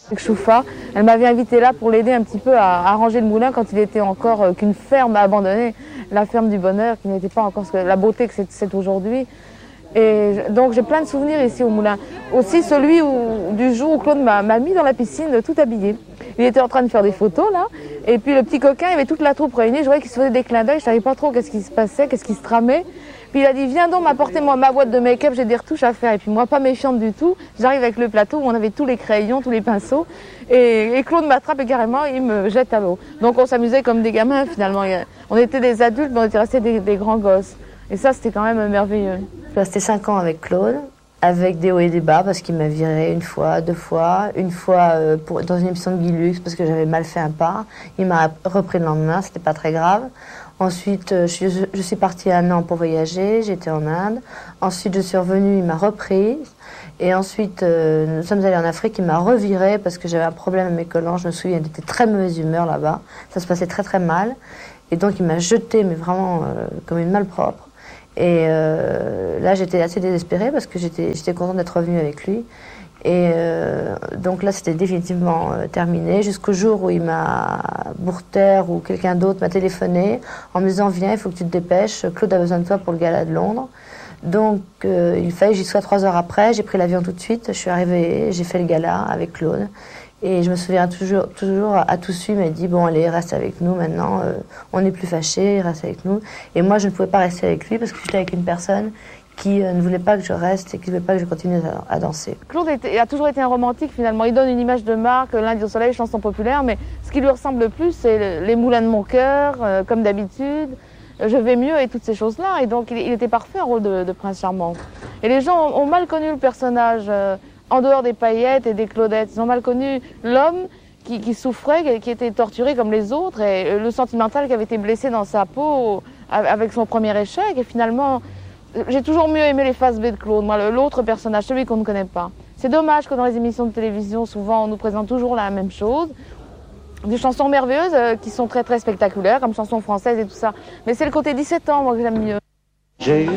Choufa, elle m'avait invité là pour l'aider un petit peu à arranger le moulin quand il était encore qu'une ferme abandonnée, la ferme du bonheur, qui n'était pas encore la beauté que c'est aujourd'hui. Et donc j'ai plein de souvenirs ici au moulin. Aussi celui du jour où Claude m'a mis dans la piscine tout habillé. Il était en train de faire des photos là, et puis le petit coquin, il y avait toute la troupe réunie, je voyais qu'il se faisait des clins d'œil, je savais pas trop qu'est-ce qui se passait, qu'est-ce qui se tramait. Puis il a dit viens donc m'apporter ma boîte de make-up, j'ai des retouches à faire. Et puis moi pas méfiante du tout, j'arrive avec le plateau où on avait tous les crayons, tous les pinceaux, et Claude m'attrape et carrément il me jette à l'eau. Donc on s'amusait comme des gamins finalement. On était des adultes mais on était restés des grands gosses. Et ça c'était quand même merveilleux. Je suis restée 5 ans avec Claude, avec des hauts et des bas parce qu'il m'a viré une fois, deux fois, dans une émission de Guy Lux parce que j'avais mal fait un pas. Il m'a repris le lendemain, c'était pas très grave. Ensuite, je suis partie 1 an pour voyager, j'étais en Inde. Ensuite, je suis revenue, il m'a reprise. Et ensuite, nous sommes allés en Afrique, il m'a reviré parce que j'avais un problème à mes collants. Je me souviens, il était très mauvaise humeur là-bas. Ça se passait très très mal. Et donc, il m'a jetée, mais vraiment comme une malpropre. Et là, j'étais assez désespérée parce que j'étais contente d'être revenue avec lui. Et donc là, c'était définitivement terminé jusqu'au jour où Bourter ou quelqu'un d'autre m'a téléphoné en me disant « Viens, il faut que tu te dépêches, Claude a besoin de toi pour le gala de Londres ». Donc il fallait que j'y sois 3 heures après, j'ai pris l'avion tout de suite, je suis arrivée, j'ai fait le gala avec Claude. Et je me souviens toujours à tout suite, il m'a dit « Bon, allez, reste avec nous maintenant, on n'est plus fâchés, reste avec nous ». Et moi, je ne pouvais pas rester avec lui parce que j'étais avec une personne qui ne voulait pas que je reste et qui ne voulait pas que je continue à danser. Claude a toujours été un romantique finalement. Il donne une image de marque, Lundi au soleil, chanson populaire, mais ce qui lui ressemble le plus, c'est les moulins de mon cœur, comme d'habitude, Je vais mieux et toutes ces choses-là. Et donc il était parfait, un rôle de prince charmant. Et les gens ont mal connu le personnage, en dehors des paillettes et des Claudettes. Ils ont mal connu l'homme qui souffrait, qui était torturé comme les autres, et le sentimental qui avait été blessé dans sa peau avec son premier échec. Et finalement, j'ai toujours mieux aimé les faces B de Claude, moi, l'autre personnage, celui qu'on ne connaît pas. C'est dommage que dans les émissions de télévision, souvent, on nous présente toujours la même chose. Des chansons merveilleuses qui sont très très spectaculaires, comme chansons françaises et tout ça. Mais c'est le côté 17 ans, moi, que j'aime mieux. J'ai eu